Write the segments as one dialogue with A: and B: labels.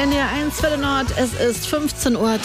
A: NDR 1 Welle Nord, es ist 15.30 Uhr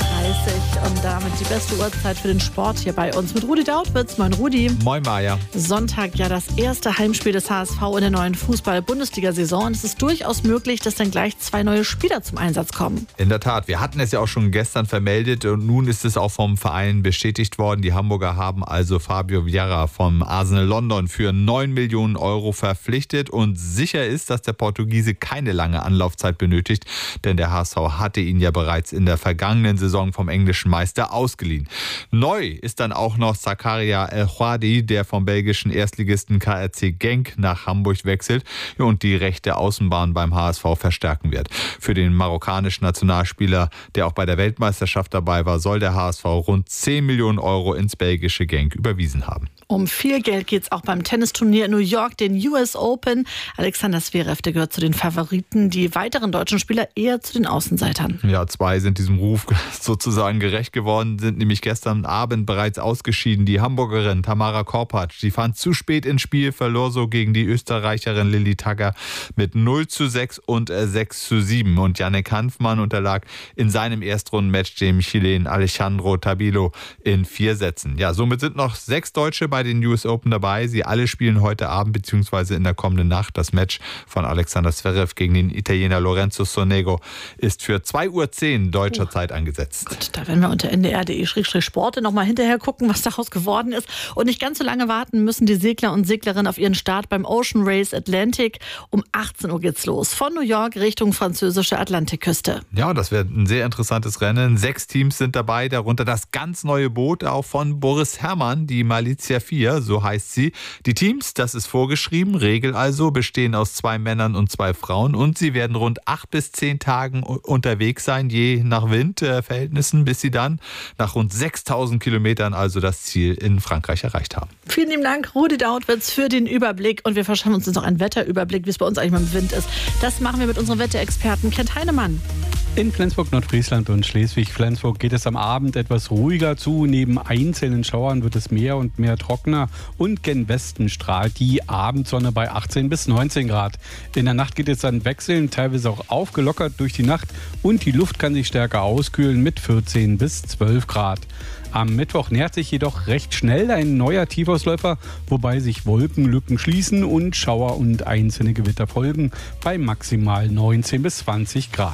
A: und damit die beste Uhrzeit für den Sport hier bei uns mit Rudi Dautwitz. Moin Rudi.
B: Moin Maja.
A: Sonntag ja das erste Heimspiel des HSV in der neuen Fußball-Bundesliga-Saison. Und es ist durchaus möglich, dass dann gleich 2 neue Spieler zum Einsatz kommen.
B: In der Tat, wir hatten es ja auch schon gestern vermeldet und nun ist es auch vom Verein bestätigt worden. Die Hamburger haben also Fabio Vieira vom Arsenal London für 9 Millionen Euro verpflichtet und sicher ist, dass der Portugiese keine lange Anlaufzeit benötigt, denn der HSV hatte ihn ja bereits in der vergangenen Saison vom englischen Meister ausgeliehen. Neu ist dann auch noch Zakaria El-Houadi, der vom belgischen Erstligisten KRC Genk nach Hamburg wechselt und die rechte Außenbahn beim HSV verstärken wird. Für den marokkanischen Nationalspieler, der auch bei der Weltmeisterschaft dabei war, soll der HSV rund 10 Millionen Euro ins belgische Genk überwiesen haben.
A: Um viel Geld geht es auch beim Tennisturnier in New York, den US Open. Alexander Zverev, der gehört zu den Favoriten. Die weiteren deutschen Spieler eher zu den Außenseitern.
B: Ja, 2 sind diesem Ruf sozusagen gerecht geworden, sind nämlich gestern Abend bereits ausgeschieden. Die Hamburgerin Tamara Korpatsch, die fand zu spät ins Spiel, verlor so gegen die Österreicherin Lilly Tagger mit 0:6 und 6:7. Und Yannick Hanfmann unterlag in seinem Erstrundenmatch dem Chilen Alejandro Tabilo in 4 Sätzen. Ja, somit sind noch 6 Deutsche bei den US Open dabei. Sie alle spielen heute Abend bzw. in der kommenden Nacht. Das Match von Alexander Zverev gegen den Italiener Lorenzo Sonego ist für 2:10 Uhr deutscher Zeit angesetzt.
A: Gut, da werden wir unter ndr.de/Sport nochmal hinterher gucken, was daraus geworden ist. Und nicht ganz so lange warten müssen die Segler und Seglerinnen auf ihren Start beim Ocean Race Atlantic. Um 18 Uhr geht's los. Von New York Richtung französische Atlantikküste.
B: Ja, das wird ein sehr interessantes Rennen. 6 Teams sind dabei, darunter das ganz neue Boot auch von Boris Herrmann, die Malizia 4, so heißt sie. Die Teams, das ist vorgeschrieben, Regel also, bestehen aus 2 Männern und 2 Frauen und sie werden rund 8 bis 10 Tagen unterwegs sein, je nach Windverhältnissen, bis sie dann nach rund 6000 Kilometern also das Ziel in Frankreich erreicht haben.
A: Vielen lieben Dank, Rudi Dautwitz, für den Überblick. Und wir verschaffen uns jetzt noch einen Wetterüberblick, wie es bei uns eigentlich mit dem Wind ist. Das machen wir mit unserem Wetterexperten Kent Heinemann.
C: In Flensburg, Nordfriesland und Schleswig-Flensburg geht es am Abend etwas ruhiger zu. Neben einzelnen Schauern wird es mehr und mehr trockener und gen Westen strahlt die Abendsonne bei 18 bis 19 Grad. In der Nacht geht es dann wechselnd, teilweise auch aufgelockert durch die Nacht und die Luft kann sich stärker auskühlen mit 14 bis 12 Grad. Am Mittwoch nähert sich jedoch recht schnell ein neuer Tiefausläufer, wobei sich Wolkenlücken schließen und Schauer und einzelne Gewitter folgen bei maximal 19 bis 20 Grad.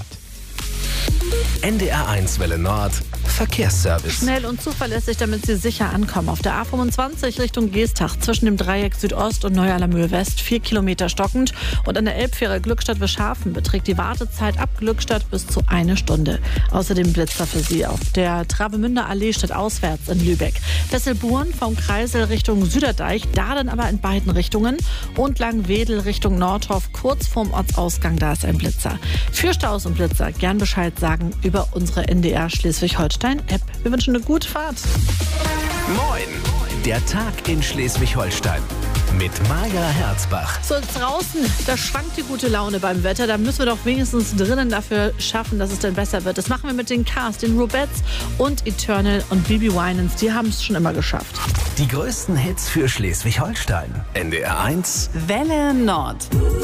D: NDR 1 Welle Nord Verkehrsservice.
A: Schnell und zuverlässig, damit Sie sicher ankommen. Auf der A25 Richtung Geestach zwischen dem Dreieck Südost und Neu-Alamöhr West 4 Kilometer stockend. Und an der Elbfähre Glückstadt-Wischhafen beträgt die Wartezeit ab Glückstadt bis zu 1 Stunde. Außerdem Blitzer für Sie auf der Travemünder Allee stadtauswärts in Lübeck. Wesselburen vom Kreisel Richtung Süderdeich, da dann aber in beiden Richtungen. Und Langwedel Richtung Nordhof, kurz vorm Ortsausgang, da ist ein Blitzer. Für Staus und Blitzer gern Bescheid sagen über unsere NDR Schleswig-Holstein-App. Wir wünschen eine gute Fahrt.
D: Moin, der Tag in Schleswig-Holstein mit Maja Herzbach.
A: So, draußen, da schwankt die gute Laune beim Wetter. Da müssen wir doch wenigstens drinnen dafür schaffen, dass es dann besser wird. Das machen wir mit den Cars, den Rubettes und Eternal und Bibi Winans. Die haben es schon immer geschafft.
D: Die größten Hits für Schleswig-Holstein. NDR 1
E: Welle Nord.